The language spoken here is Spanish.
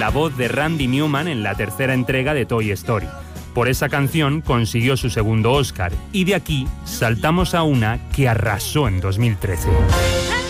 la voz de Randy Newman en la tercera entrega de Toy Story. Por esa canción consiguió su segundo Oscar, y de aquí saltamos a una que arrasó en 2013.